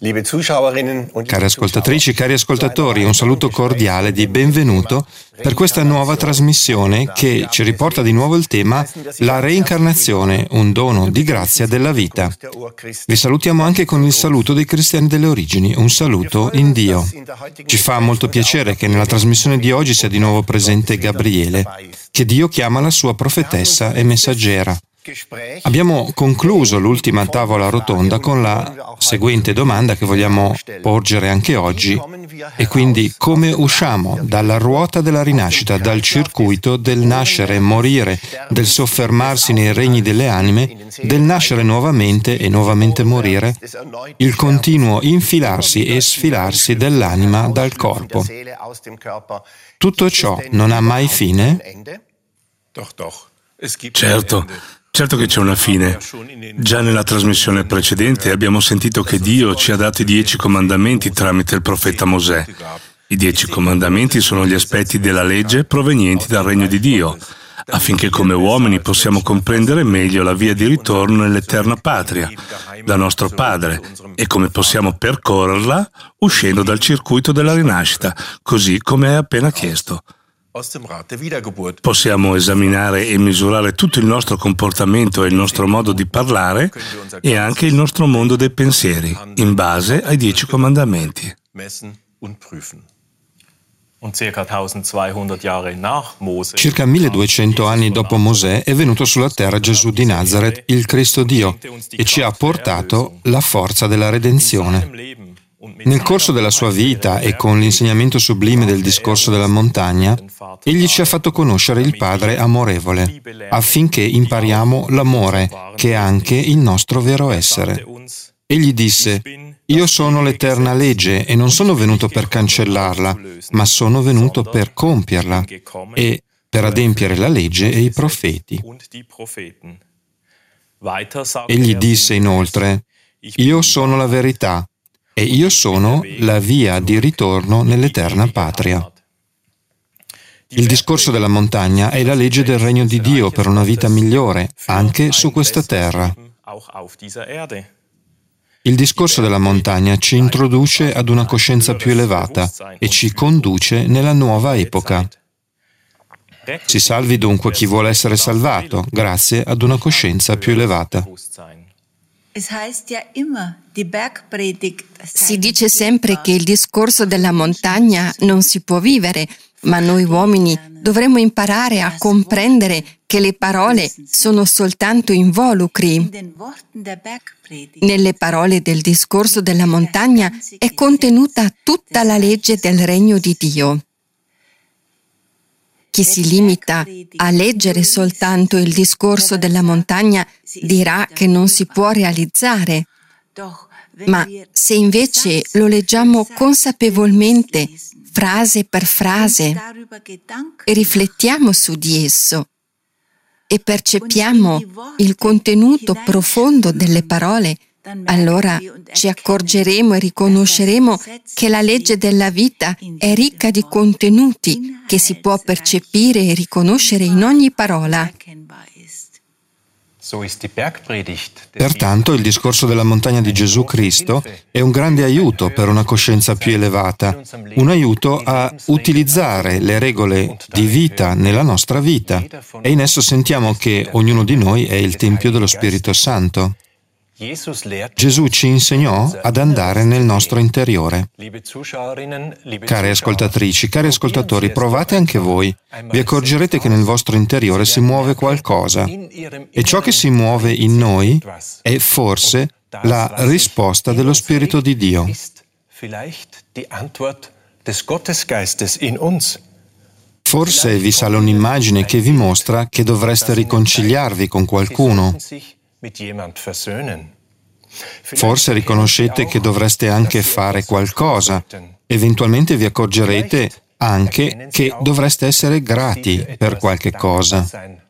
Cari ascoltatrici, cari ascoltatori, un saluto cordiale di benvenuto per questa nuova trasmissione che ci riporta di nuovo il tema La reincarnazione, un dono di grazia della vita. Vi salutiamo anche con il saluto dei cristiani delle origini, un saluto in Dio. Ci fa molto piacere che nella trasmissione di oggi sia di nuovo presente Gabriele, che Dio chiama la sua profetessa e messaggera. Abbiamo concluso l'ultima tavola rotonda con la seguente domanda che vogliamo porgere anche oggi, e quindi: come usciamo dalla ruota della rinascita, dal circuito del nascere e morire, del soffermarsi nei regni delle anime, del nascere nuovamente e nuovamente morire, il continuo infilarsi e sfilarsi dell'anima dal corpo? Tutto ciò non ha mai fine? Certo che c'è una fine. Già nella trasmissione precedente abbiamo sentito che Dio ci ha dato i 10 comandamenti tramite il profeta Mosè. I 10 comandamenti sono gli aspetti della legge provenienti dal regno di Dio, affinché come uomini possiamo comprendere meglio la via di ritorno nell'eterna patria, da nostro Padre, e come possiamo percorrerla uscendo dal circuito della rinascita, così come hai appena chiesto. Possiamo esaminare e misurare tutto il nostro comportamento e il nostro modo di parlare e anche il nostro mondo dei pensieri, in base ai 10 comandamenti. Circa 1200 anni dopo Mosè è venuto sulla terra Gesù di Nazaret, il Cristo Dio, e ci ha portato la forza della redenzione. Nel corso della sua vita e con l'insegnamento sublime del discorso della montagna, egli ci ha fatto conoscere il Padre amorevole, affinché impariamo l'amore, che è anche il nostro vero essere. Egli disse: «Io sono l'eterna legge e non sono venuto per cancellarla, ma sono venuto per compierla e per adempiere la legge e i profeti». Egli disse inoltre: «Io sono la verità e io sono la via di ritorno nell'eterna patria». Il discorso della montagna è la legge del regno di Dio per una vita migliore, anche su questa terra. Il discorso della montagna ci introduce ad una coscienza più elevata e ci conduce nella nuova epoca. Si salvi dunque chi vuole essere salvato, grazie ad una coscienza più elevata. Si dice sempre che il discorso della montagna non si può vivere, ma noi uomini dovremmo imparare a comprendere che le parole sono soltanto involucri. Nelle parole del discorso della montagna è contenuta tutta la legge del regno di Dio. Chi si limita a leggere soltanto il discorso della montagna dirà che non si può realizzare. Ma se invece lo leggiamo consapevolmente, frase per frase, e riflettiamo su di esso, e percepiamo il contenuto profondo delle parole, allora ci accorgeremo e riconosceremo che la legge della vita è ricca di contenuti che si può percepire e riconoscere in ogni parola. Pertanto il discorso della montagna di Gesù Cristo è un grande aiuto per una coscienza più elevata, un aiuto a utilizzare le regole di vita nella nostra vita, e in esso sentiamo che ognuno di noi è il Tempio dello Spirito Santo. Gesù ci insegnò ad andare nel nostro interiore. Cari ascoltatrici, cari ascoltatori, provate anche voi. Vi accorgerete che nel vostro interiore si muove qualcosa, e ciò che si muove in noi è forse la risposta dello Spirito di Dio. Forse vi sale un'immagine che vi mostra che dovreste riconciliarvi con qualcuno. Forse riconoscete che dovreste anche fare qualcosa. Eventualmente vi accorgerete anche che dovreste essere grati per qualche cosa.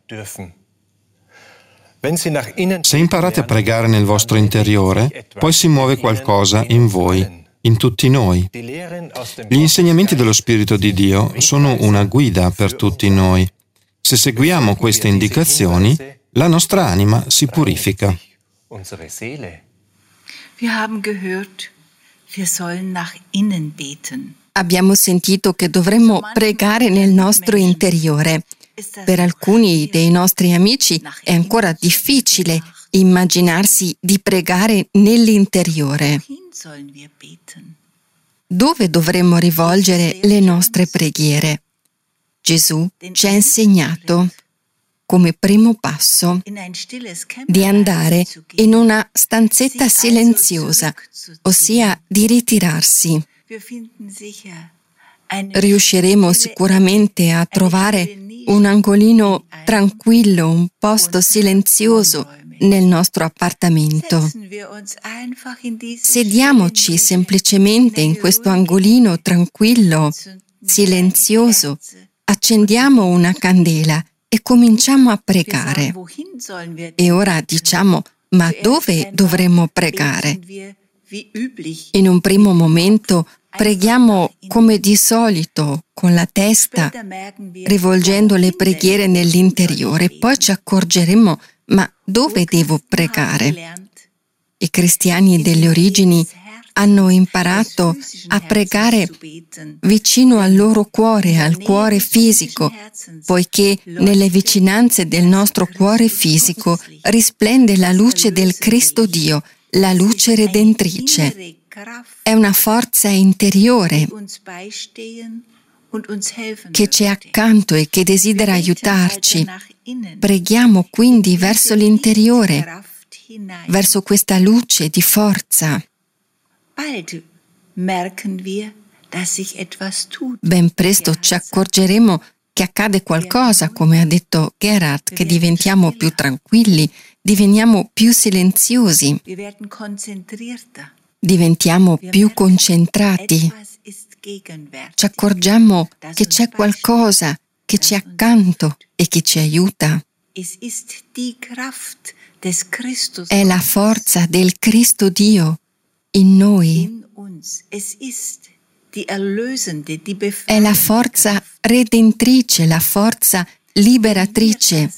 Se imparate a pregare nel vostro interiore, poi si muove qualcosa in voi, in tutti noi. Gli insegnamenti dello Spirito di Dio sono una guida per tutti noi. Se seguiamo queste indicazioni, la nostra anima si purifica. Abbiamo sentito che dovremmo pregare nel nostro interiore. Per alcuni dei nostri amici è ancora difficile immaginarsi di pregare nell'interiore. Dove dovremmo rivolgere le nostre preghiere? Gesù ci ha insegnato, come primo passo, di andare in una stanzetta silenziosa, ossia di ritirarsi. Riusciremo sicuramente a trovare un angolino tranquillo, un posto silenzioso nel nostro appartamento. Sediamoci semplicemente in questo angolino tranquillo, silenzioso, accendiamo una candela e cominciamo a pregare. E ora diciamo, ma dove dovremmo pregare? In un primo momento preghiamo come di solito, con la testa, rivolgendo le preghiere nell'interiore. Poi ci accorgeremo, ma dove devo pregare? I cristiani delle origini hanno imparato a pregare vicino al loro cuore, al cuore fisico, poiché nelle vicinanze del nostro cuore fisico risplende la luce del Cristo Dio, la luce redentrice. È una forza interiore che ci è accanto e che desidera aiutarci. Preghiamo quindi verso l'interiore, verso questa luce di forza. Ben presto ci accorgeremo che accade qualcosa, come ha detto Gerhard, che diventiamo più tranquilli, diventiamo più silenziosi, diventiamo più concentrati. Ci accorgiamo che c'è qualcosa che ci è accanto e che ci aiuta. È la forza del Cristo Dio in noi. È la forza redentrice, la forza liberatrice.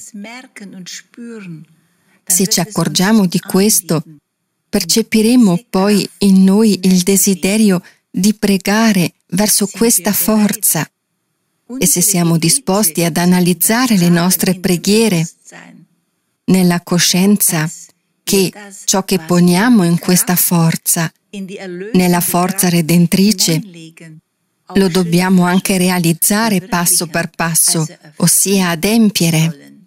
Se ci accorgiamo di questo, percepiremo poi in noi il desiderio di pregare verso questa forza. E se siamo disposti ad analizzare le nostre preghiere nella coscienza che ciò che poniamo in questa forza, nella forza redentrice, lo dobbiamo anche realizzare passo per passo, ossia adempiere.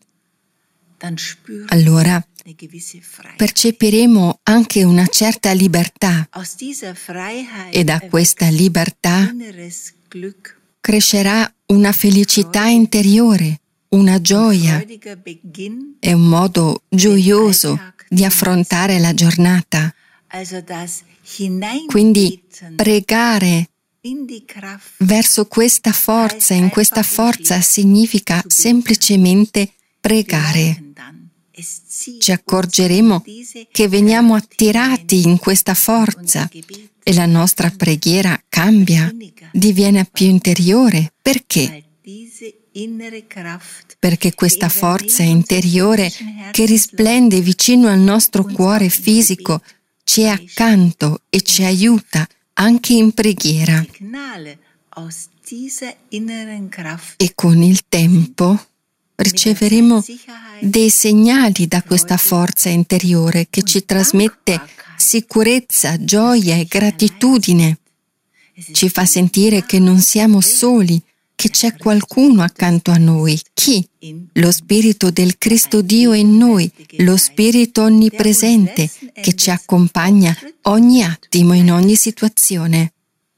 Allora percepiremo anche una certa libertà e da questa libertà crescerà una felicità interiore, una gioia e un modo gioioso di affrontare la giornata. Quindi pregare verso questa forza, in questa forza significa semplicemente pregare. Ci accorgeremo che veniamo attirati in questa forza e la nostra preghiera cambia, diviene più interiore. Perché? Perché questa forza interiore che risplende vicino al nostro cuore fisico ci è accanto e ci aiuta anche in preghiera. E con il tempo riceveremo dei segnali da questa forza interiore che ci trasmette sicurezza, gioia e gratitudine. Ci fa sentire che non siamo soli, che c'è qualcuno accanto a noi. Chi? Lo Spirito del Cristo Dio in noi, lo Spirito onnipresente che ci accompagna ogni attimo in ogni situazione.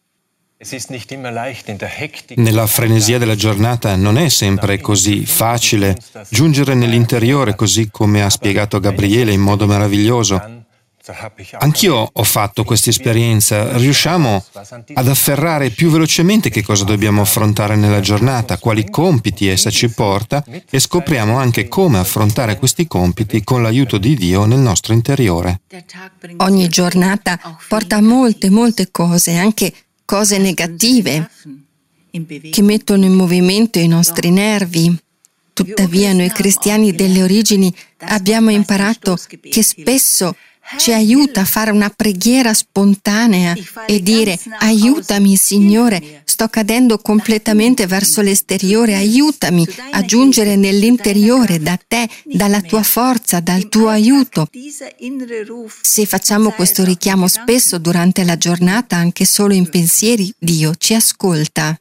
Nella frenesia della giornata non è sempre così facile giungere nell'interiore, così come ha spiegato Gabriele in modo meraviglioso. Anch'io ho fatto questa esperienza. Riusciamo ad afferrare più velocemente che cosa dobbiamo affrontare nella giornata, quali compiti essa ci porta, e scopriamo anche come affrontare questi compiti con l'aiuto di Dio nel nostro interiore. Ogni giornata porta molte cose, anche cose negative, che mettono in movimento i nostri nervi. Tuttavia noi cristiani delle origini abbiamo imparato che spesso ci aiuta a fare una preghiera spontanea e dire: aiutami, Signore, sto cadendo completamente verso l'esteriore, aiutami a giungere nell'interiore da te, dalla tua forza, dal tuo aiuto. Se facciamo questo richiamo spesso durante la giornata, anche solo in pensieri, Dio ci ascolta.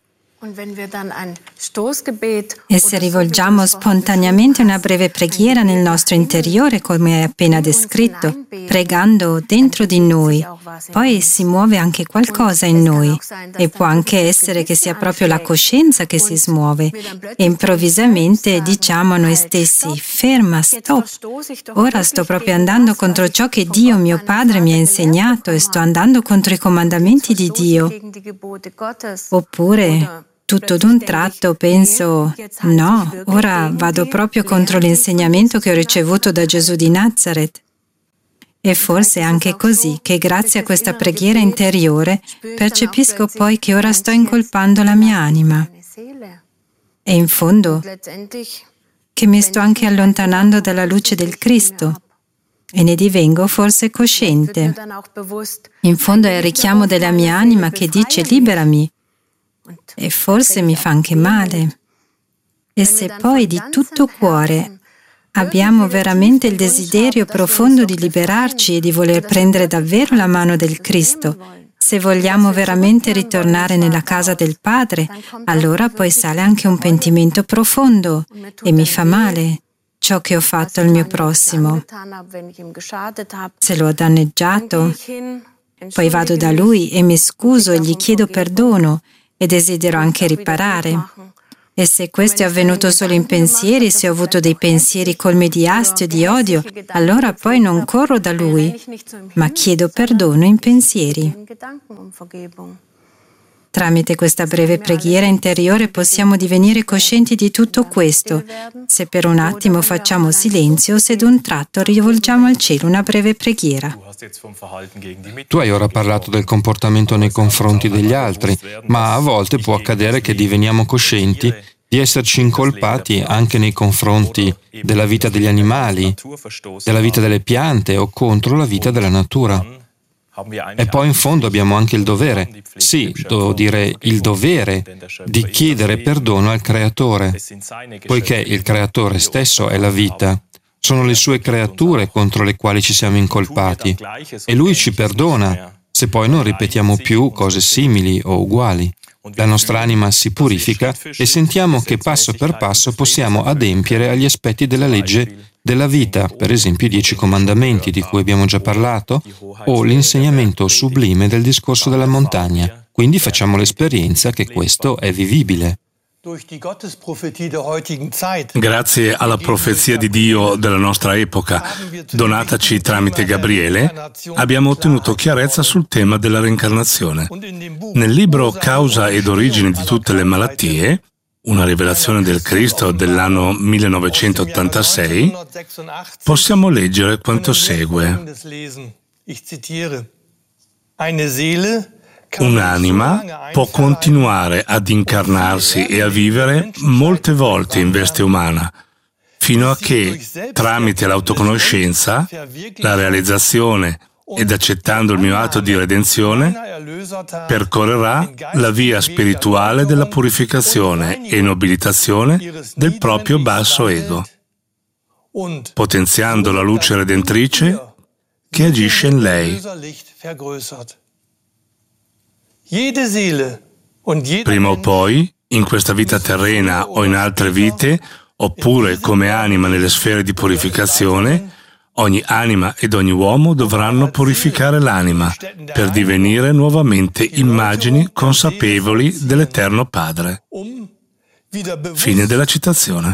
E se rivolgiamo spontaneamente una breve preghiera nel nostro interiore, come hai appena descritto, pregando dentro di noi, poi si muove anche qualcosa in noi e può anche essere che sia proprio la coscienza che si smuove e improvvisamente diciamo a noi stessi: ferma, stop, ora sto proprio andando contro ciò che Dio mio Padre mi ha insegnato e sto andando contro i comandamenti di Dio. Oppure tutto d'un tratto penso: no, ora vado proprio contro l'insegnamento che ho ricevuto da Gesù di Nazareth. E forse è anche così che grazie a questa preghiera interiore percepisco poi che ora sto incolpando la mia anima. E in fondo che mi sto anche allontanando dalla luce del Cristo. E ne divengo forse cosciente. In fondo è il richiamo della mia anima che dice: liberami. E forse mi fa anche male. E se poi di tutto cuore abbiamo veramente il desiderio profondo di liberarci e di voler prendere davvero la mano del Cristo, se vogliamo veramente ritornare nella casa del Padre, allora poi sale anche un pentimento profondo e mi fa male ciò che ho fatto al mio prossimo. Se l'ho danneggiato, poi vado da Lui e mi scuso e gli chiedo perdono e desidero anche riparare. E se questo è avvenuto solo in pensieri, se ho avuto dei pensieri colmi di astio e di odio, allora poi non corro da Lui, ma chiedo perdono in pensieri. Tramite questa breve preghiera interiore possiamo divenire coscienti di tutto questo, se per un attimo facciamo silenzio o se d'un tratto rivolgiamo al cielo una breve preghiera. Tu hai ora parlato del comportamento nei confronti degli altri, ma a volte può accadere che diveniamo coscienti di esserci incolpati anche nei confronti della vita degli animali, della vita delle piante o contro la vita della natura. E poi in fondo abbiamo anche il dovere, sì, devo dire il dovere, di chiedere perdono al Creatore, poiché il Creatore stesso è la vita. Sono le sue creature contro le quali ci siamo incolpati e Lui ci perdona se poi non ripetiamo più cose simili o uguali. La nostra anima si purifica e sentiamo che passo per passo possiamo adempiere agli aspetti della legge della vita, per esempio i 10 comandamenti di cui abbiamo già parlato, o l'insegnamento sublime del discorso della montagna. Quindi facciamo l'esperienza che questo è vivibile. Grazie alla profezia di Dio della nostra epoca, donataci tramite Gabriele, abbiamo ottenuto chiarezza sul tema della reincarnazione. Nel libro Causa ed origine di tutte le malattie, una rivelazione del Cristo dell'anno 1986, possiamo leggere quanto segue. Un'anima può continuare ad incarnarsi e a vivere molte volte in veste umana, fino a che, tramite l'autoconoscenza, la realizzazione ed accettando il mio atto di redenzione, percorrerà la via spirituale della purificazione e nobilitazione del proprio basso ego, potenziando la luce redentrice che agisce in lei. Prima o poi, in questa vita terrena o in altre vite, oppure come anima nelle sfere di purificazione, ogni anima ed ogni uomo dovranno purificare l'anima per divenire nuovamente immagini consapevoli dell'Eterno Padre. Fine della citazione.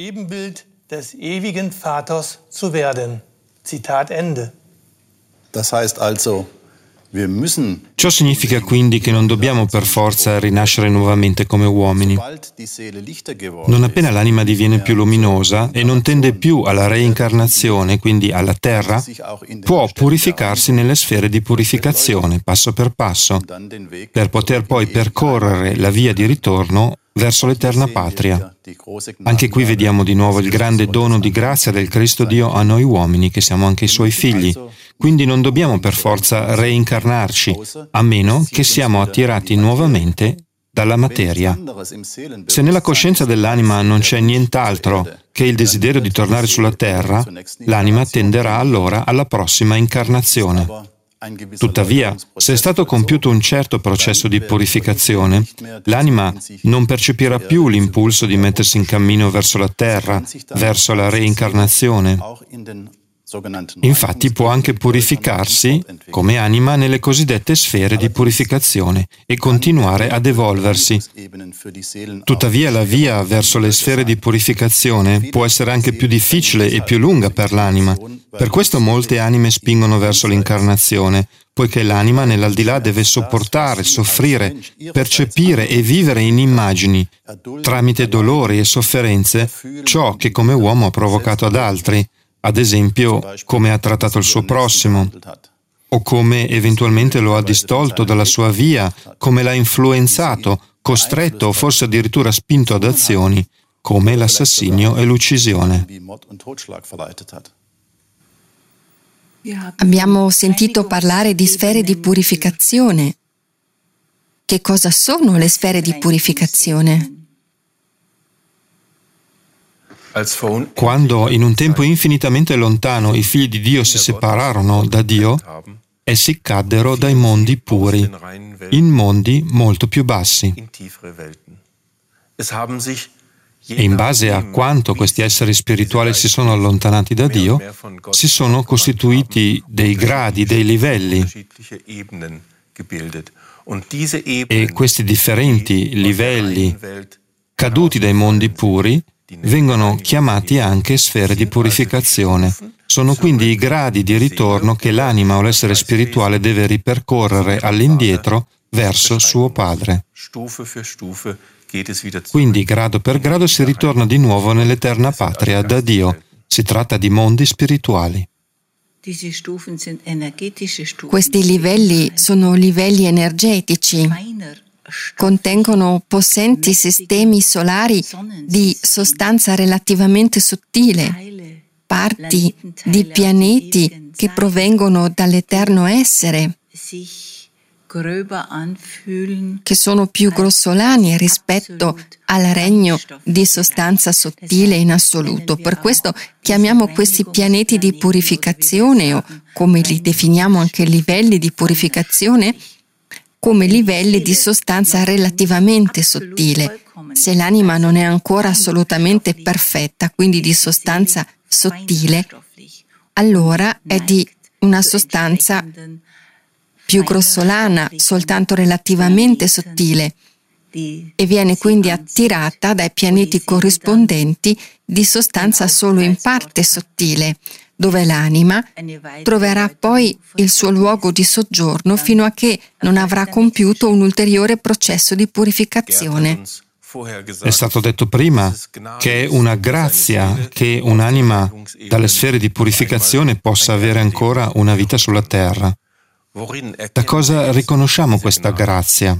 Das heißt also, ciò significa quindi che non dobbiamo per forza rinascere nuovamente come uomini. Non appena l'anima diviene più luminosa e non tende più alla reincarnazione, quindi alla terra, può purificarsi nelle sfere di purificazione, passo per passo, per poter poi percorrere la via di ritorno verso l'eterna patria. Anche qui vediamo di nuovo il grande dono di grazia del Cristo Dio a noi uomini, che siamo anche i Suoi figli. Quindi non dobbiamo per forza reincarnarci, a meno che siamo attirati nuovamente dalla materia. Se nella coscienza dell'anima non c'è nient'altro che il desiderio di tornare sulla terra, l'anima tenderà allora alla prossima incarnazione. Tuttavia, se è stato compiuto un certo processo di purificazione, l'anima non percepirà più l'impulso di mettersi in cammino verso la terra, verso la reincarnazione. Infatti può anche purificarsi come anima nelle cosiddette sfere di purificazione e continuare ad evolversi. Tuttavia la via verso le sfere di purificazione può essere anche più difficile e più lunga per l'anima. Per questo molte anime spingono verso l'incarnazione, poiché l'anima nell'aldilà deve sopportare, soffrire, percepire e vivere in immagini, tramite dolori e sofferenze, ciò che come uomo ha provocato ad altri, ad esempio come ha trattato il suo prossimo, o come eventualmente lo ha distolto dalla sua via, come l'ha influenzato, costretto o forse addirittura spinto ad azioni, come l'assassinio e l'uccisione. Abbiamo sentito parlare di sfere di purificazione. Che cosa sono le sfere di purificazione? Quando in un tempo infinitamente lontano i figli di Dio si separarono da Dio, essi caddero dai mondi puri, in mondi molto più bassi. E in base a quanto questi esseri spirituali si sono allontanati da Dio, si sono costituiti dei gradi, dei livelli. E questi differenti livelli, caduti dai mondi puri, vengono chiamati anche sfere di purificazione. Sono quindi i gradi di ritorno che l'anima o l'essere spirituale deve ripercorrere all'indietro verso suo Padre. Quindi grado per grado si ritorna di nuovo nell'eterna patria da Dio. Si tratta di mondi spirituali. Questi livelli sono livelli energetici. Contengono possenti sistemi solari di sostanza relativamente sottile, parti di pianeti che provengono dall'eterno essere, che sono più grossolani rispetto al regno di sostanza sottile in assoluto. Per questo chiamiamo questi pianeti di purificazione, o come li definiamo anche livelli di purificazione, come livelli di sostanza relativamente sottile. Se l'anima non è ancora assolutamente perfetta, quindi di sostanza sottile, allora è di una sostanza più grossolana, soltanto relativamente sottile, e viene quindi attirata dai pianeti corrispondenti di sostanza solo in parte sottile, dove l'anima troverà poi il suo luogo di soggiorno fino a che non avrà compiuto un ulteriore processo di purificazione. È stato detto prima che è una grazia che un'anima dalle sfere di purificazione possa avere ancora una vita sulla terra. Da cosa riconosciamo questa grazia?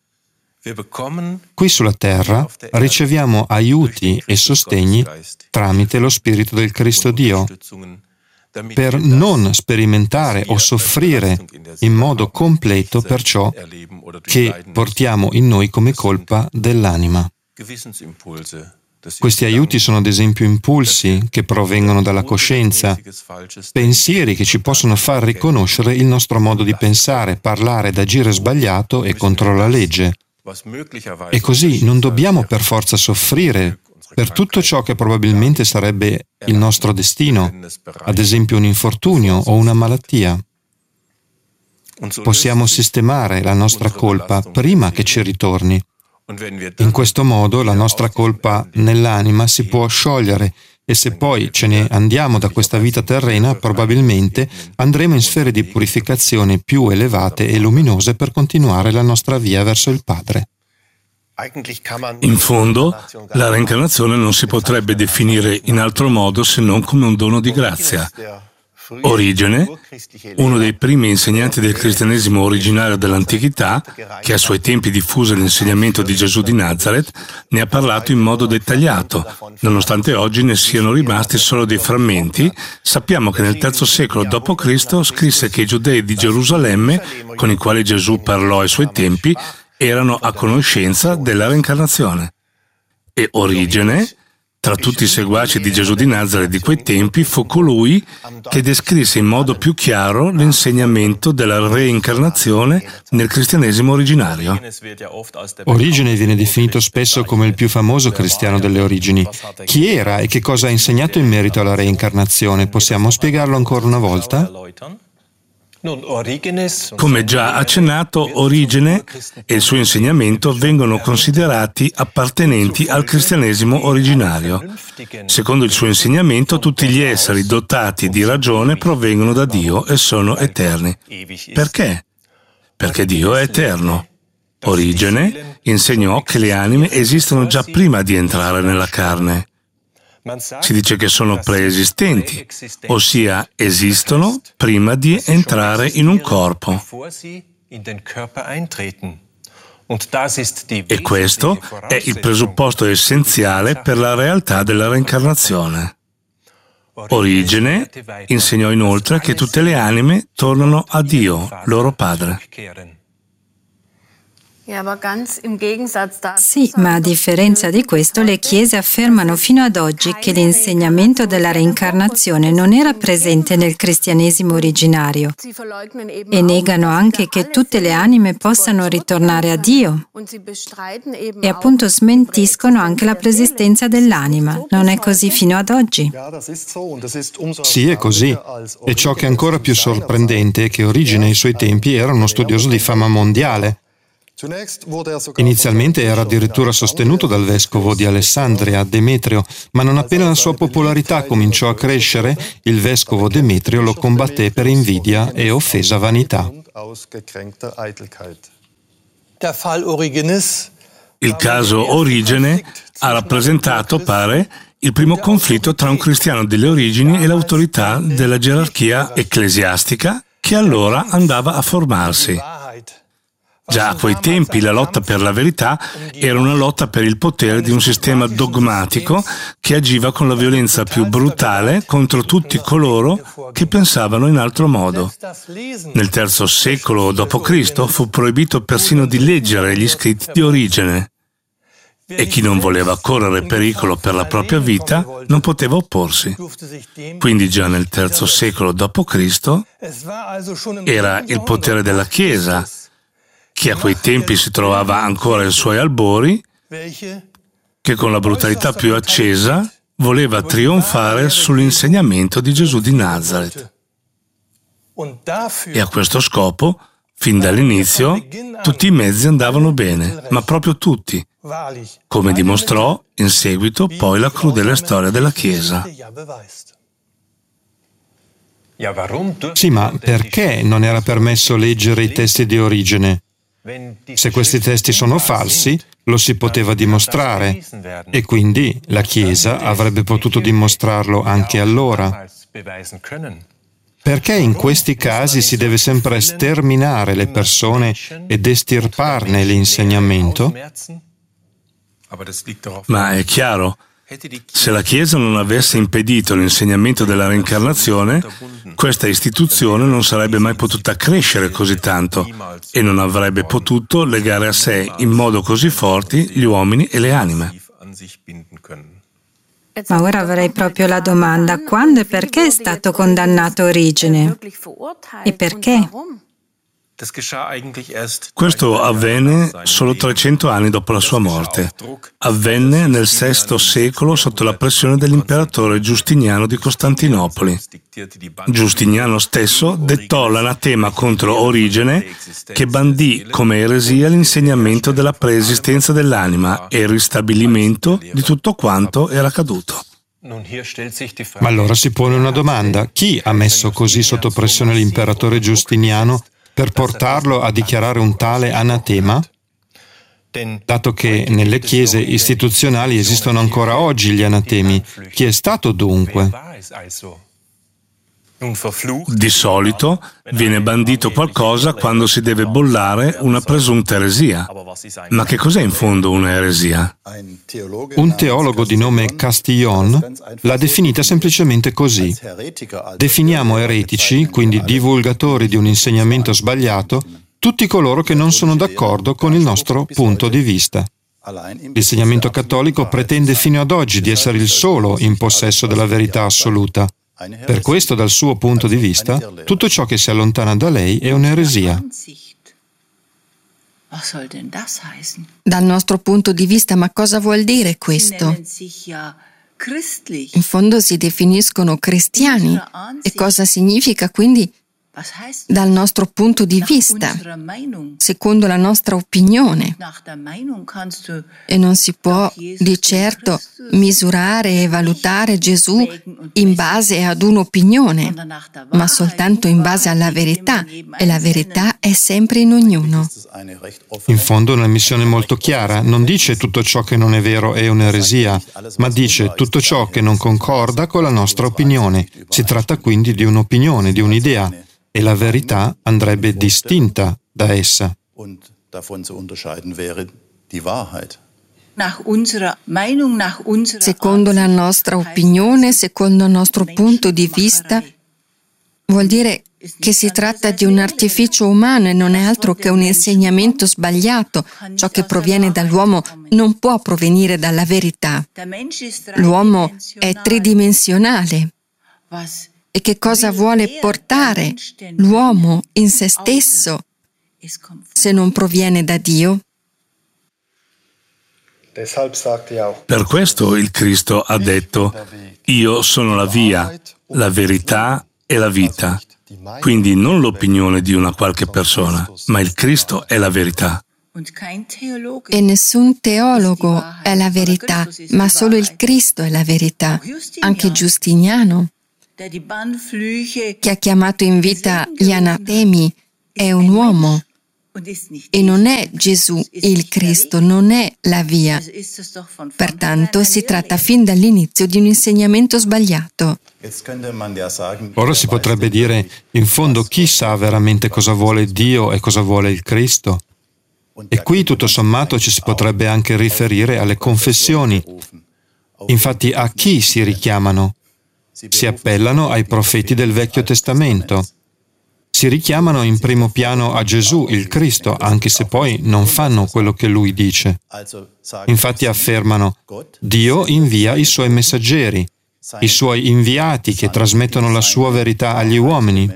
Qui sulla terra riceviamo aiuti e sostegni tramite lo Spirito del Cristo Dio, per non sperimentare o soffrire in modo completo per ciò che portiamo in noi come colpa dell'anima. Questi aiuti sono ad esempio impulsi che provengono dalla coscienza, pensieri che ci possono far riconoscere il nostro modo di pensare, parlare ed agire sbagliato e contro la legge. E così non dobbiamo per forza soffrire per tutto ciò che probabilmente sarebbe il nostro destino, ad esempio un infortunio o una malattia. Possiamo sistemare la nostra colpa prima che ci ritorni. In questo modo la nostra colpa nell'anima si può sciogliere e se poi ce ne andiamo da questa vita terrena, probabilmente andremo in sfere di purificazione più elevate e luminose per continuare la nostra via verso il Padre. In fondo, la reincarnazione non si potrebbe definire in altro modo se non come un dono di grazia. Origene, uno dei primi insegnanti del cristianesimo originario dell'antichità, che a suoi tempi diffuse l'insegnamento di Gesù di Nazareth, ne ha parlato in modo dettagliato. Nonostante oggi ne siano rimasti solo dei frammenti, sappiamo che nel III secolo d.C. scrisse che i giudei di Gerusalemme, con i quali Gesù parlò ai suoi tempi, erano a conoscenza della reincarnazione. E Origene, tra tutti i seguaci di Gesù di Nazareth di quei tempi, fu colui che descrisse in modo più chiaro l'insegnamento della reincarnazione nel cristianesimo originario. Origene viene definito spesso come il più famoso cristiano delle origini. Chi era e che cosa ha insegnato in merito alla reincarnazione? Possiamo spiegarlo ancora una volta? Come già accennato, Origene e il suo insegnamento vengono considerati appartenenti al cristianesimo originario. Secondo il suo insegnamento, tutti gli esseri dotati di ragione provengono da Dio e sono eterni. Perché? Perché Dio è eterno. Origene insegnò che le anime esistono già prima di entrare nella carne. Si dice che sono preesistenti, ossia esistono prima di entrare in un corpo. E questo è il presupposto essenziale per la realtà della reincarnazione. Origene insegnò inoltre che tutte le anime tornano a Dio, loro Padre. Sì, ma a differenza di questo, le chiese affermano fino ad oggi che l'insegnamento della reincarnazione non era presente nel cristianesimo originario e negano anche che tutte le anime possano ritornare a Dio e appunto smentiscono anche la preesistenza dell'anima. Non è così fino ad oggi? Sì, è così. E ciò che è ancora più sorprendente è che Origene ai suoi tempi era uno studioso di fama mondiale. Inizialmente era addirittura sostenuto dal vescovo di Alessandria, Demetrio, ma non appena la sua popolarità cominciò a crescere, il vescovo Demetrio lo combatté per invidia e offesa vanità. Il caso Origene ha rappresentato, pare, il primo conflitto tra un cristiano delle origini e l'autorità della gerarchia ecclesiastica che allora andava a formarsi. Già a quei tempi la lotta per la verità era una lotta per il potere di un sistema dogmatico che agiva con la violenza più brutale contro tutti coloro che pensavano in altro modo. Nel III secolo d.C. fu proibito persino di leggere gli scritti di Origene e chi non voleva correre pericolo per la propria vita non poteva opporsi. Quindi già nel III secolo d.C. era il potere della Chiesa, che a quei tempi si trovava ancora ai suoi albori, che con la brutalità più accesa voleva trionfare sull'insegnamento di Gesù di Nazareth. E a questo scopo, fin dall'inizio, tutti i mezzi andavano bene, ma proprio tutti, come dimostrò in seguito poi la crudele storia della Chiesa. Sì, ma perché non era permesso leggere i testi di Origene? Se questi testi sono falsi, lo si poteva dimostrare e quindi la Chiesa avrebbe potuto dimostrarlo anche allora. Perché in questi casi si deve sempre sterminare le persone ed estirparne l'insegnamento? Ma è chiaro, se la Chiesa non avesse impedito l'insegnamento della reincarnazione, questa istituzione non sarebbe mai potuta crescere così tanto e non avrebbe potuto legare a sé in modo così forti gli uomini e le anime. Ma ora avrei proprio la domanda: quando e perché è stato condannato Origene? E perché? Questo avvenne solo 300 anni dopo la sua morte. Avvenne nel VI secolo sotto la pressione dell'imperatore Giustiniano di Costantinopoli. Giustiniano stesso dettò l'anatema contro Origene, che bandì come eresia l'insegnamento della preesistenza dell'anima e il ristabilimento di tutto quanto era caduto. Ma allora si pone una domanda: chi ha messo così sotto pressione l'imperatore Giustiniano per portarlo a dichiarare un tale anatema? Dato che nelle chiese istituzionali esistono ancora oggi gli anatemi, chi è stato dunque? Di solito viene bandito qualcosa quando si deve bollare una presunta eresia. Ma che cos'è in fondo una eresia? Un teologo di nome Castillon l'ha definita semplicemente così. Definiamo eretici, quindi divulgatori di un insegnamento sbagliato, tutti coloro che non sono d'accordo con il nostro punto di vista. L'insegnamento cattolico pretende fino ad oggi di essere il solo in possesso della verità assoluta. Per questo, dal suo punto di vista, tutto ciò che si allontana da lei è un'eresia. Dal nostro punto di vista, ma cosa vuol dire questo? In fondo si definiscono cristiani. E cosa significa quindi dal nostro punto di vista, secondo la nostra opinione? E non si può di certo misurare e valutare Gesù in base ad un'opinione, ma soltanto in base alla verità, e la verità è sempre in ognuno. In fondo è una missione molto chiara, non dice tutto ciò che non è vero è un'eresia, ma dice tutto ciò che non concorda con la nostra opinione. Si tratta quindi di un'opinione, di un'idea. E la verità andrebbe distinta da essa. Secondo la nostra opinione, secondo il nostro punto di vista, vuol dire che si tratta di un artificio umano e non è altro che un insegnamento sbagliato. Ciò che proviene dall'uomo non può provenire dalla verità. L'uomo è tridimensionale. E che cosa vuole portare l'uomo in se stesso se non proviene da Dio? Per questo il Cristo ha detto: io sono la via, la verità e la vita. Quindi non l'opinione di una qualche persona, ma il Cristo è la verità. E nessun teologo è la verità, ma solo il Cristo è la verità. Anche Giustiniano, che ha chiamato in vita gli anatemi, è un uomo e non è Gesù il Cristo, non è la via. Pertanto si tratta fin dall'inizio di un insegnamento sbagliato. Ora si potrebbe dire, in fondo, chi sa veramente cosa vuole Dio e cosa vuole il Cristo? E qui, tutto sommato, ci si potrebbe anche riferire alle confessioni. Infatti, a chi si richiamano? Si appellano ai profeti del Vecchio Testamento. Si richiamano in primo piano a Gesù, il Cristo, anche se poi non fanno quello che Lui dice. Infatti affermano: Dio invia i Suoi messaggeri, i Suoi inviati che trasmettono la Sua verità agli uomini.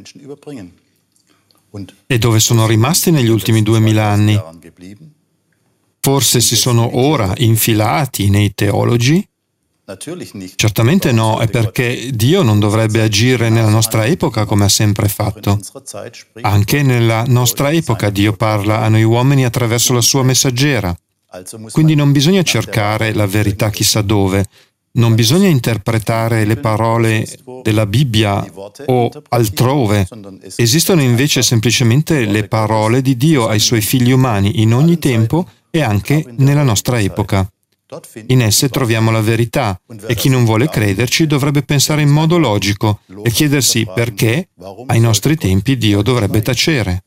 E dove sono rimasti negli ultimi 2000 anni? Forse si sono ora infilati nei teologi? Certamente no, è perché Dio non dovrebbe agire nella nostra epoca come ha sempre fatto. Anche nella nostra epoca Dio parla a noi uomini attraverso la sua messaggera. Quindi non bisogna cercare la verità chissà dove, non bisogna interpretare le parole della Bibbia o altrove. Esistono invece semplicemente le parole di Dio ai suoi figli umani in ogni tempo e anche nella nostra epoca. In esse troviamo la verità e chi non vuole crederci dovrebbe pensare in modo logico e chiedersi perché ai nostri tempi Dio dovrebbe tacere.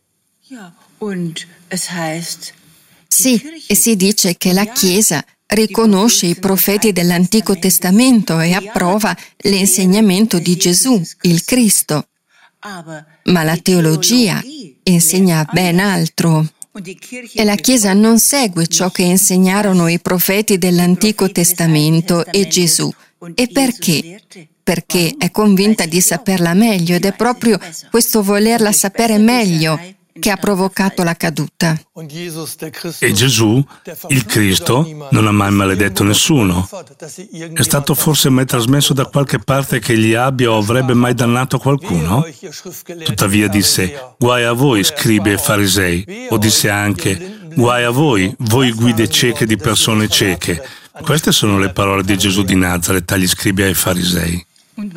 Sì, e si dice che la Chiesa riconosce i profeti dell'Antico Testamento e approva l'insegnamento di Gesù, il Cristo. Ma la teologia insegna ben altro. E la Chiesa non segue ciò che insegnarono i profeti dell'Antico Testamento e Gesù. E perché? Perché è convinta di saperla meglio ed è proprio questo volerla sapere meglio che ha provocato la caduta. E Gesù, il Cristo, non ha mai maledetto nessuno. È stato forse mai trasmesso da qualche parte che egli abbia o avrebbe mai dannato qualcuno? Tuttavia disse: guai a voi, scribi e farisei. O disse anche: guai a voi, voi guide cieche di persone cieche. Queste sono le parole di Gesù di Nazaret agli scribi e ai farisei.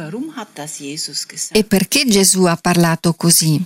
E perché Gesù ha parlato così?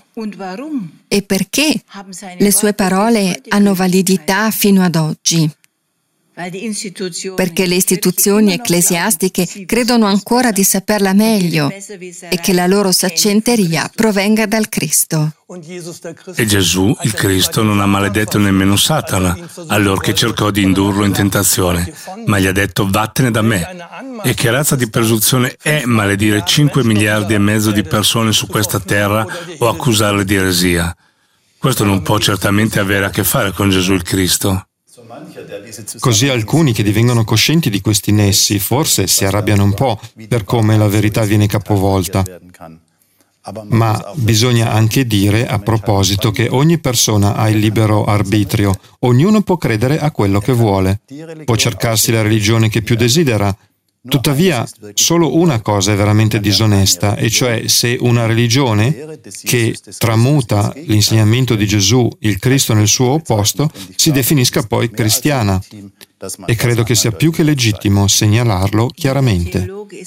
E perché le sue parole hanno validità fino ad oggi? perché le istituzioni ecclesiastiche credono ancora di saperla meglio e che la loro saccenteria provenga dal Cristo. E Gesù, il Cristo, non ha maledetto nemmeno Satana, allorché cercò di indurlo in tentazione, ma gli ha detto: vattene da me. E che razza di presunzione è maledire 5 miliardi e mezzo di persone su questa terra o accusarle di eresia? Questo non può certamente avere a che fare con Gesù il Cristo. Così alcuni che divengono coscienti di questi nessi forse si arrabbiano un po' per come la verità viene capovolta. Ma bisogna anche dire a proposito che ogni persona ha il libero arbitrio, ognuno può credere a quello che vuole, può cercarsi la religione che più desidera. Tuttavia, solo una cosa è veramente disonesta, e cioè se una religione che tramuta l'insegnamento di Gesù, il Cristo, nel suo opposto, si definisca poi cristiana. E credo che sia più che legittimo segnalarlo chiaramente.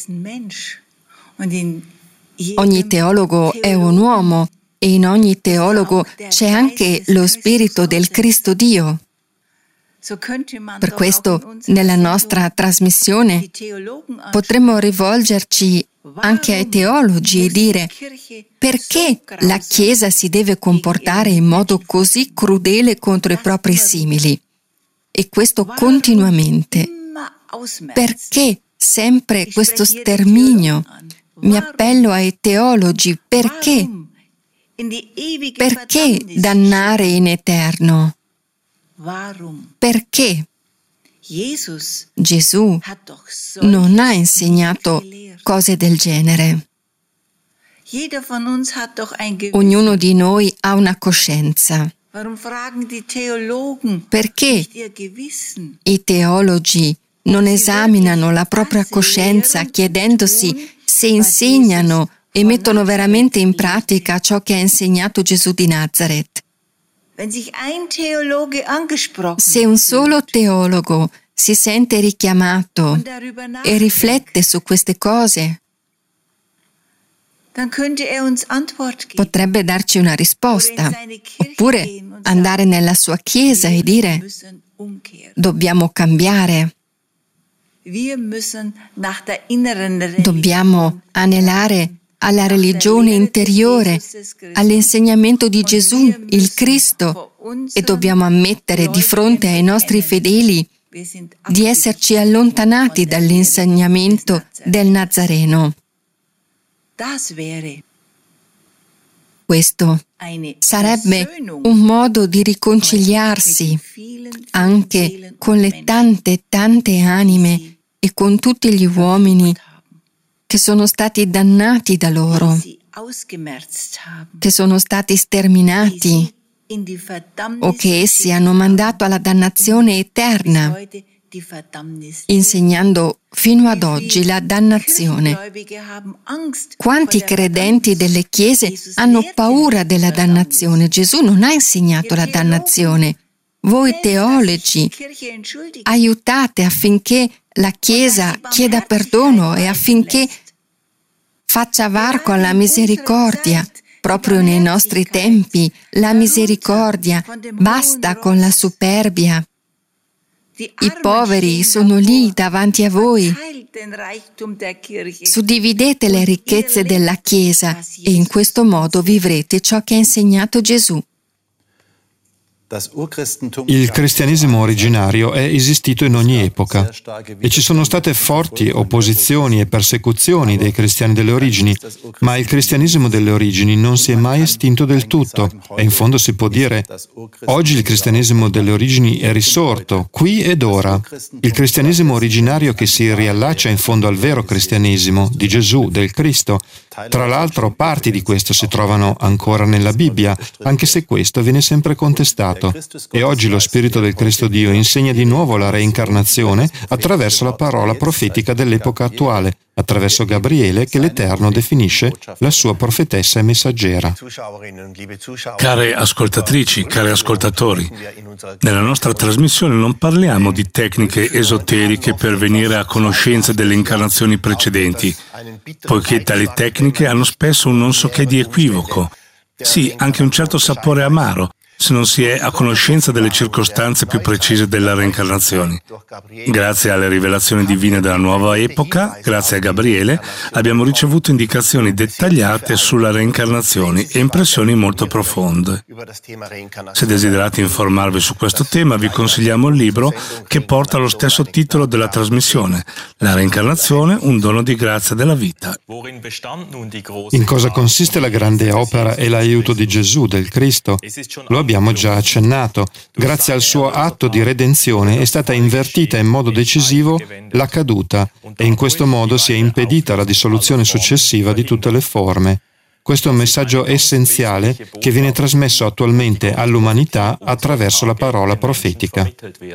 Ogni teologo è un uomo e in ogni teologo c'è anche lo spirito del Cristo Dio. Per questo, nella nostra trasmissione, potremmo rivolgerci anche ai teologi e dire: perché la Chiesa si deve comportare in modo così crudele contro i propri simili? E questo continuamente. Perché sempre questo sterminio? Mi appello ai teologi: perché? Perché dannare in eterno? Perché? Gesù non ha insegnato cose del genere. Ognuno di noi ha una coscienza. Perché i teologi non esaminano la propria coscienza chiedendosi se insegnano e mettono veramente in pratica ciò che ha insegnato Gesù di Nazaret? Se un solo teologo si sente richiamato e riflette su queste cose, potrebbe darci una risposta, oppure andare nella sua chiesa e dire: dobbiamo cambiare, dobbiamo anelare alla religione interiore, all'insegnamento di Gesù, il Cristo, e dobbiamo ammettere di fronte ai nostri fedeli di esserci allontanati dall'insegnamento del Nazareno. Questo sarebbe un modo di riconciliarsi anche con le tante anime e con tutti gli uomini che sono stati dannati da loro, che sono stati sterminati o che essi hanno mandato alla dannazione eterna, insegnando fino ad oggi la dannazione. Quanti credenti delle chiese hanno paura della dannazione? Gesù non ha insegnato la dannazione. Voi teologi aiutate affinché la Chiesa chieda perdono e affinché faccia varco alla misericordia. Proprio nei nostri tempi, la misericordia, basta con la superbia. I poveri sono lì davanti a voi. Suddividete le ricchezze della Chiesa e in questo modo vivrete ciò che ha insegnato Gesù. Il cristianesimo originario è esistito in ogni epoca e ci sono state forti opposizioni e persecuzioni dei cristiani delle origini, ma il cristianesimo delle origini non si è mai estinto del tutto e in fondo si può dire: oggi il cristianesimo delle origini è risorto, qui ed ora. Il cristianesimo originario che si riallaccia in fondo al vero cristianesimo di Gesù, del Cristo. Tra l'altro, parti di questo si trovano ancora nella Bibbia, anche se questo viene sempre contestato. E oggi lo Spirito del Cristo Dio insegna di nuovo la reincarnazione attraverso la parola profetica dell'epoca attuale, attraverso Gabriele, che l'Eterno definisce la sua profetessa e messaggera. Care ascoltatrici, cari ascoltatori, nella nostra trasmissione non parliamo di tecniche esoteriche per venire a conoscenza delle incarnazioni precedenti, poiché tali tecniche hanno spesso un non so che di equivoco, sì, anche un certo sapore amaro, se non si è a conoscenza delle circostanze più precise della reincarnazione. Grazie alle rivelazioni divine della nuova epoca, grazie a Gabriele, abbiamo ricevuto indicazioni dettagliate sulla reincarnazione e impressioni molto profonde. Se desiderate informarvi su questo tema, vi consigliamo il libro che porta lo stesso titolo della trasmissione, La reincarnazione, un dono di grazia della vita. In cosa consiste la grande opera e l'aiuto di Gesù, del Cristo? Lo abbiamo già accennato. Grazie al suo atto di redenzione è stata invertita in modo decisivo la caduta e in questo modo si è impedita la dissoluzione successiva di tutte le forme. Questo è un messaggio essenziale che viene trasmesso attualmente all'umanità attraverso la parola profetica.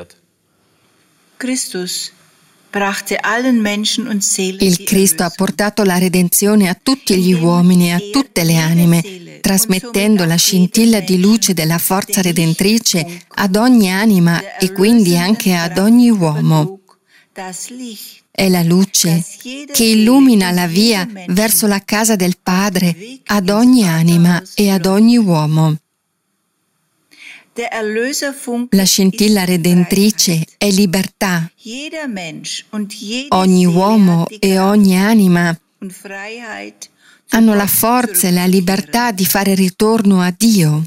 Il Cristo ha portato la redenzione a tutti gli uomini e a tutte le anime, trasmettendo la scintilla di luce della forza redentrice ad ogni anima e quindi anche ad ogni uomo. È la luce che illumina la via verso la casa del Padre ad ogni anima e ad ogni uomo. La scintilla redentrice è libertà. Ogni uomo e ogni anima hanno la forza e la libertà di fare ritorno a Dio.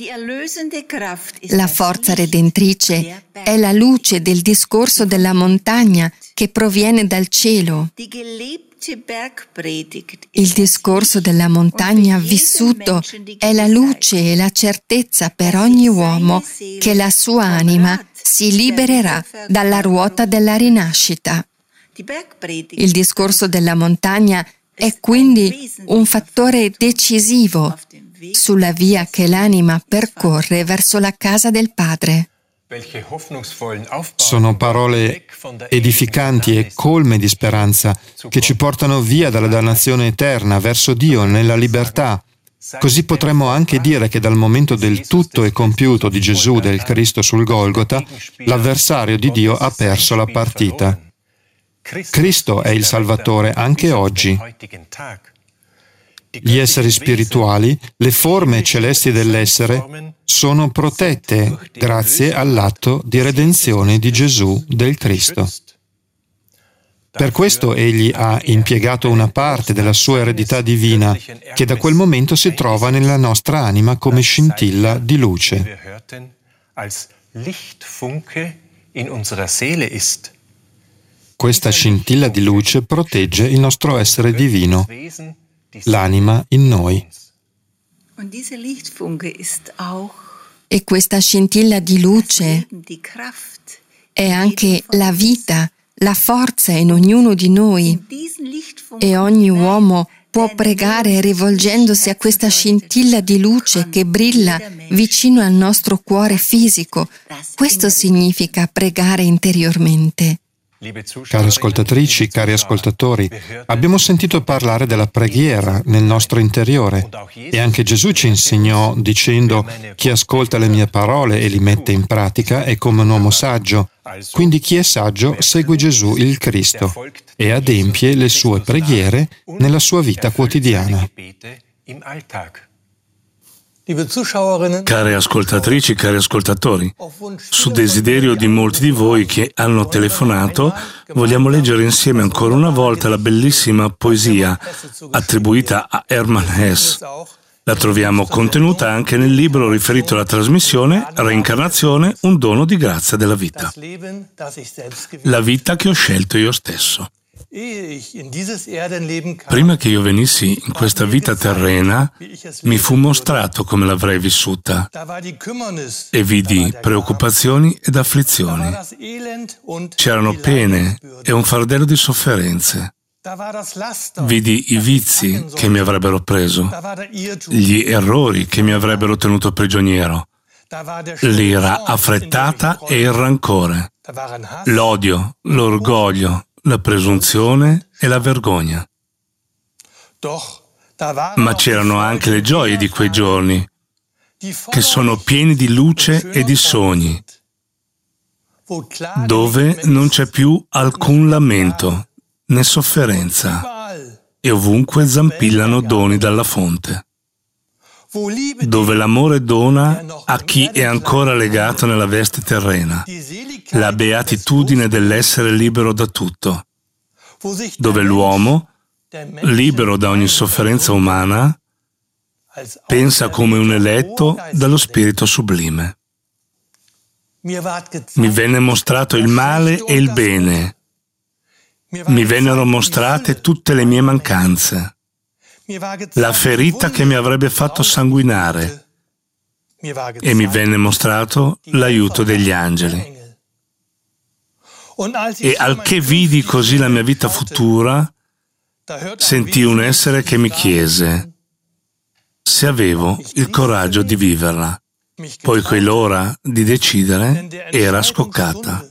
La forza redentrice è la luce del discorso della montagna che proviene dal cielo. Il discorso della montagna vissuto è la luce e la certezza per ogni uomo che la sua anima si libererà dalla ruota della rinascita. Il discorso della montagna è quindi un fattore decisivo sulla via che l'anima percorre verso la casa del Padre. Sono parole edificanti e colme di speranza che ci portano via dalla dannazione eterna verso Dio nella libertà. Così potremmo anche dire che dal momento del tutto e compiuto di Gesù, del Cristo sul Golgota, l'avversario di Dio ha perso la partita. Cristo è il Salvatore anche oggi. Gli esseri spirituali, le forme celesti dell'essere, sono protette grazie all'atto di redenzione di Gesù, del Cristo. Per questo egli ha impiegato una parte della sua eredità divina, che da quel momento si trova nella nostra anima come scintilla di luce. Questa scintilla di luce protegge il nostro essere divino, l'anima in noi. E questa scintilla di luce è anche la vita, la forza in ognuno di noi. E ogni uomo può pregare rivolgendosi a questa scintilla di luce che brilla vicino al nostro cuore fisico. Questo significa pregare interiormente. Cari ascoltatrici, cari ascoltatori, abbiamo sentito parlare della preghiera nel nostro interiore e anche Gesù ci insegnò dicendo: chi ascolta le mie parole e li mette in pratica è come un uomo saggio. Quindi chi è saggio segue Gesù il Cristo e adempie le sue preghiere nella sua vita quotidiana. Care ascoltatrici, cari ascoltatori, su desiderio di molti di voi che hanno telefonato, vogliamo leggere insieme ancora una volta la bellissima poesia attribuita a Hermann Hesse. La troviamo contenuta anche nel libro riferito alla trasmissione Reincarnazione, un dono di grazia della vita. La vita che ho scelto io stesso. Prima che io venissi in questa vita terrena, mi fu mostrato come l'avrei vissuta e vidi preoccupazioni ed afflizioni. C'erano pene e un fardello di sofferenze. Vidi i vizi che mi avrebbero preso, gli errori che mi avrebbero tenuto prigioniero, l'ira affrettata e il rancore, l'odio, l'orgoglio, la presunzione e la vergogna. Ma c'erano anche le gioie di quei giorni, che sono pieni di luce e di sogni, dove non c'è più alcun lamento né sofferenza e ovunque zampillano doni dalla fonte. dove l'amore dona a chi è ancora legato nella veste terrena, la beatitudine dell'essere libero da tutto, dove l'uomo, libero da ogni sofferenza umana, pensa come un eletto dallo Spirito sublime. Mi venne mostrato il male e il bene. Mi vennero mostrate tutte le mie mancanze. La ferita che mi avrebbe fatto sanguinare. E mi venne mostrato l'aiuto degli angeli. E al che vidi così la mia vita futura, sentii un essere che mi chiese se avevo il coraggio di viverla, poiché l'ora di decidere era scoccata.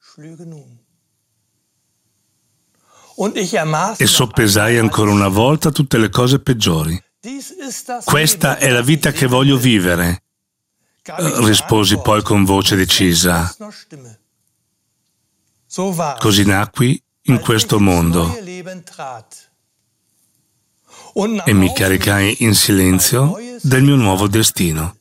E soppesai ancora una volta tutte le cose peggiori. Questa è la vita che voglio vivere, risposi poi con voce decisa. Così nacqui in questo mondo e mi caricai in silenzio del mio nuovo destino.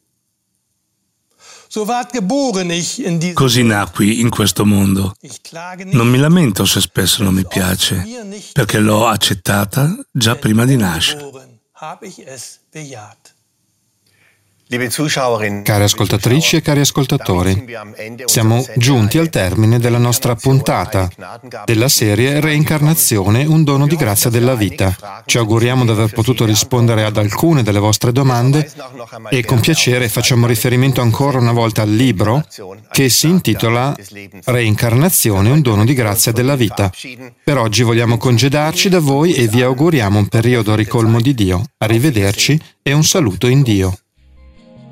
Così nacqui in questo mondo. Non mi lamento se spesso non mi piace, perché l'ho accettata già prima di nascere. Cari ascoltatrici e cari ascoltatori, siamo giunti al termine della nostra puntata della serie Reincarnazione, un dono di grazia della vita. Ci auguriamo di aver potuto rispondere ad alcune delle vostre domande e con piacere facciamo riferimento ancora una volta al libro che si intitola Reincarnazione, un dono di grazia della vita. Per oggi vogliamo congedarci da voi e vi auguriamo un periodo ricolmo di Dio. Arrivederci e un saluto in Dio.